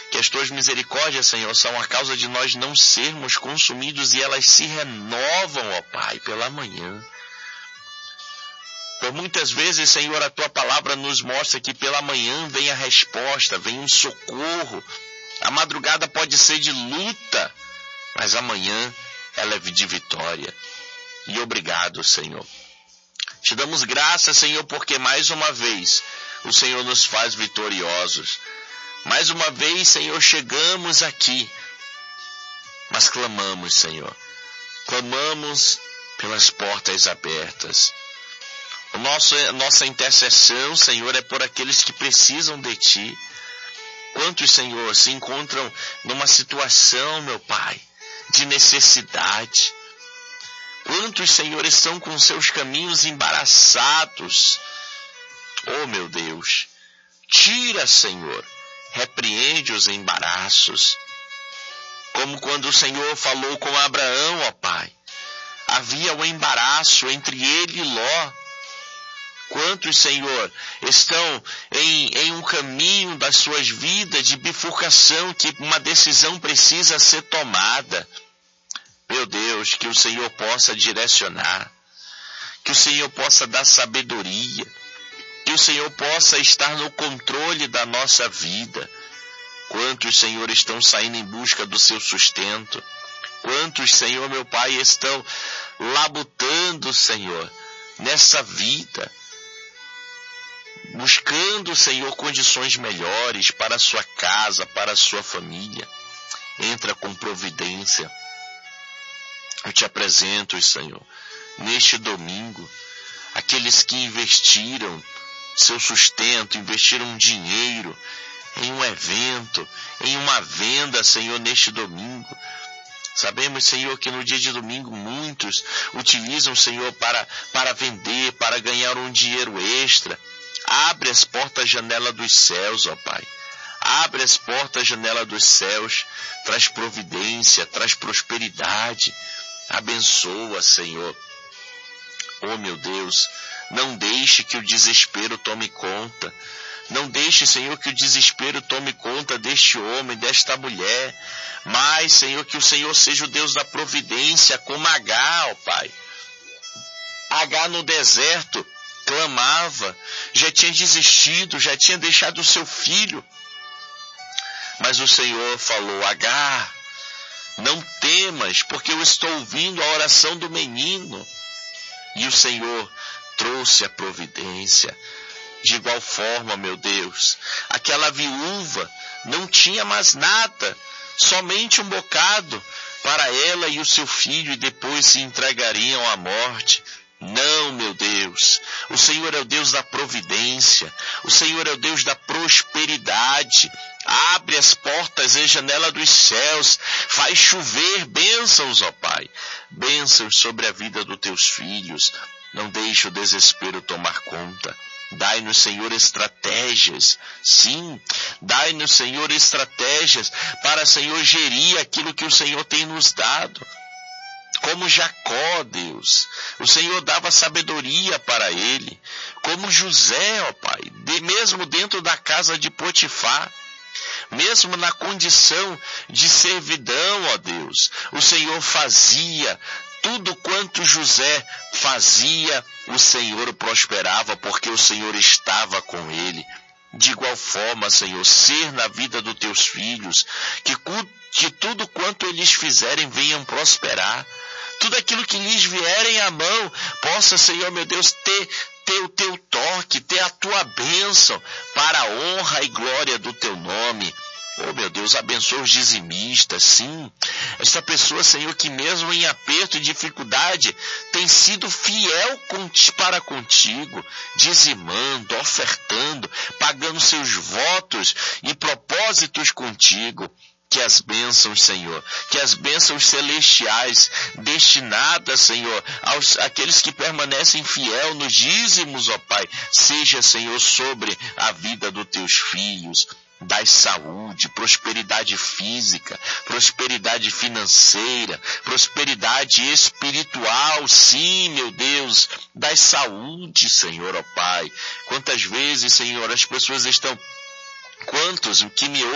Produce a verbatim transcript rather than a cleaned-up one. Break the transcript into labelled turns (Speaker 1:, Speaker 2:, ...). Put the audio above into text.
Speaker 1: que as tuas misericórdias, Senhor, são a causa de nós não sermos consumidos e elas se renovam, ó Pai, pela manhã. Por muitas vezes, Senhor, a tua palavra nos mostra que pela manhã vem a resposta, vem um socorro. A madrugada pode ser de luta, mas amanhã ela é de vitória. E obrigado, Senhor. Te damos graças, Senhor, porque mais uma vez o Senhor nos faz vitoriosos. Mais uma vez, Senhor, chegamos aqui, mas clamamos, Senhor. Clamamos pelas portas abertas. O nosso, nossa intercessão, Senhor, é por aqueles que precisam de Ti. Quantos, Senhor, se encontram numa situação, meu Pai, de necessidade? Quantos, Senhor, estão com seus caminhos embaraçados? Oh, meu Deus, tira, Senhor, repreende os embaraços. Como quando o Senhor falou com Abraão, ó Pai, havia um embaraço entre ele e Ló. Quantos, Senhor, estão em, em um caminho das suas vidas de bifurcação, que uma decisão precisa ser tomada? Meu Deus, que o Senhor possa direcionar, que o Senhor possa dar sabedoria, que o Senhor possa estar no controle da nossa vida. Quantos, Senhor, estão saindo em busca do seu sustento? Quantos, Senhor, meu Pai, estão labutando, Senhor, nessa vida, buscando, Senhor, condições melhores para a sua casa, para a sua família? Entra com providência. Eu te apresento, Senhor, neste domingo, aqueles que investiram seu sustento, investiram dinheiro em um evento, em uma venda, Senhor, neste domingo. Sabemos, Senhor, que no dia de domingo muitos utilizam, Senhor, para, para vender, para ganhar um dinheiro extra. Abre as portas, janela dos céus, ó Pai. Abre as portas, janela dos céus. Traz providência, traz prosperidade. Abençoa, Senhor. Oh, meu Deus, não deixe que o desespero tome conta. Não deixe, Senhor, que o desespero tome conta deste homem, desta mulher. Mas, Senhor, que o Senhor seja o Deus da providência, como Agar, ó Pai. Agar no deserto clamava, já tinha desistido, já tinha deixado o seu filho. Mas o Senhor falou: Agar, não temas, porque eu estou ouvindo a oração do menino. E o Senhor trouxe a providência. De igual forma, meu Deus, aquela viúva não tinha mais nada, somente um bocado para ela e o seu filho, e depois se entregariam à morte. Não, meu Deus, o Senhor é o Deus da providência, o Senhor é o Deus da prosperidade. Abre as portas e janela dos céus, faz chover bênçãos, ó Pai, bênçãos sobre a vida dos teus filhos. Não deixe o desespero tomar conta. Dai-nos, Senhor, estratégias. Sim, dai-nos, Senhor, estratégias para, Senhor, gerir aquilo que o Senhor tem nos dado. Como Jacó, Deus, o Senhor dava sabedoria para ele. Como José, ó Pai, de, mesmo dentro da casa de Potifar, mesmo na condição de servidão, ó Deus, o Senhor fazia tudo quanto José fazia, o Senhor prosperava, porque o Senhor estava com ele. De igual forma, Senhor, ser na vida dos teus filhos, que, que tudo quanto eles fizerem venham prosperar. Tudo aquilo que lhes vierem à mão, possa, Senhor, meu Deus, ter, ter o teu toque, ter a tua bênção, para a honra e glória do teu nome. Oh, meu Deus, abençoa os dizimistas, sim. Esta pessoa, Senhor, que mesmo em aperto e dificuldade, tem sido fiel para contigo, dizimando, ofertando, pagando seus votos e propósitos contigo. Que as bênçãos, Senhor, que as bênçãos celestiais destinadas, Senhor, aos aqueles que permanecem fiel nos dízimos, ó Pai, seja, Senhor, sobre a vida dos teus filhos. Dai saúde, prosperidade física, prosperidade financeira, prosperidade espiritual, sim, meu Deus, dai saúde, Senhor, ó Pai. Quantas vezes, Senhor, as pessoas estão, quantos que me